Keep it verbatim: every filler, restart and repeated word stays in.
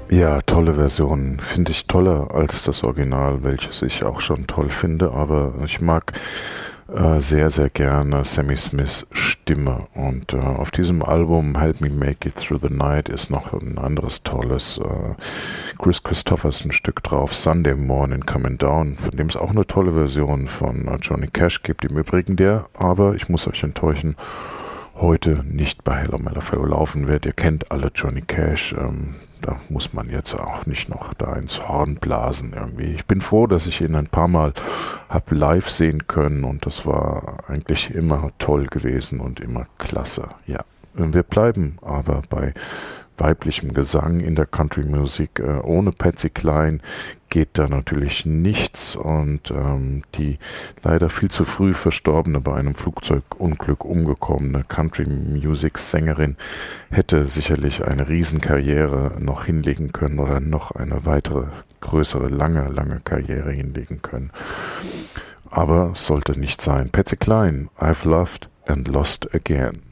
Ja, tolle Version. Finde ich toller als das Original, welches ich auch schon toll finde, aber ich mag äh, sehr, sehr gerne Sammy Smiths Stimme. Und äh, auf diesem Album Help Me Make It Through the Night ist noch ein anderes tolles äh, Chris Christopherson Stück drauf, Sunday Morning Coming Down, von dem es auch eine tolle Version von äh, Johnny Cash gibt. Im Übrigen der, aber ich muss euch enttäuschen, heute nicht bei Hello Mellow laufen wird. Ihr kennt alle Johnny Cash. Ähm, da muss man jetzt auch nicht noch da ins Horn blasen irgendwie. Ich bin froh, dass ich ihn ein paar Mal habe live sehen können und das war eigentlich immer toll gewesen und immer klasse. Ja, wir bleiben aber bei weiblichem Gesang in der Country-Musik. Äh, ohne Patsy Cline geht da natürlich nichts und ähm, die leider viel zu früh verstorbene, bei einem Flugzeugunglück umgekommene Country-Music-Sängerin hätte sicherlich eine Riesenkarriere noch hinlegen können oder noch eine weitere, größere, lange, lange Karriere hinlegen können. Aber es sollte nicht sein. Patsy Cline, I've Loved and Lost Again.